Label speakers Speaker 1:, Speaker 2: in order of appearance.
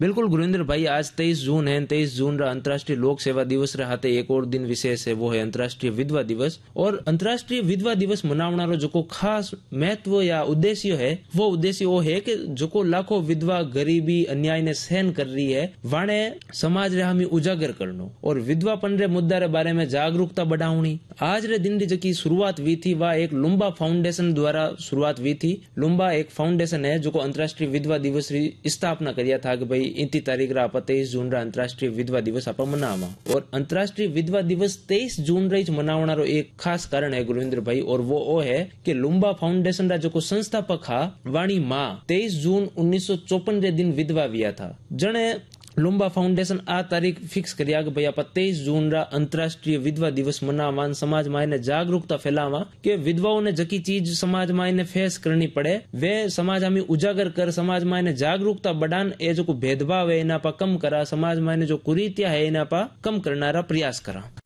Speaker 1: बिल्कुल गुरविंदर भाई, आज 23 जून है। 23 जून रा अंतर्राष्ट्रीय लोक सेवा दिवस रहते एक और दिन विशेष है, वो है अंतर्राष्ट्रीय विधवा दिवस। और अंतर्राष्ट्रीय विधवा दिवस मनावनारो जो खास महत्व या उद्देश्य है, वो उद्देश्य वो है कि जो लाखों विधवा गरीबी अन्याय ने सहन कर रही है, वाणे समाज रे हमी उजागर करनो और विधवापन रे मुद्दा रे बारे में जागरूकता बढ़ावनी। आज रे दिन री जकी शुरुआत हुई थी, वह एक लुम्बा फाउंडेशन द्वारा शुरुआत हुई थी। लुम्बा एक फाउंडेशन है जो अंतर्राष्ट्रीय विधवा दिवस की स्थापना करिया था कि भाई इतनी तारीख रा 23 जून रा अंतर्राष्ट्रीय विधवा दिवस आप मनावा। और अंतर्राष्ट्रीय विधवा दिवस 23 जून रे मनावनारो एक खास कारण है गुरविंदर भाई, और वो है कि लुम्बा फाउंडेशन रा जो संस्थापक हा वाणी मां 23 जून 1954 रे दिन विधवा हुआ था। जने लुम्बा फाउंडेशन आ तारीख फिक्स करिया कि भाई आप 23 जून रा अंतर्राष्ट्रीय विधवा दिवस मनावा, समाज में जागरूकता फैलावा कि विधवाओं ने जकी चीज समाज में फेस करनी पड़े वे समाज हमें उजागर कर समाज में जागरूकता बढ़ान, ए जो भेदभाव है इना पा कम करा, समाज में जो कुरीतियां है इना पा कम करना प्रयास करा।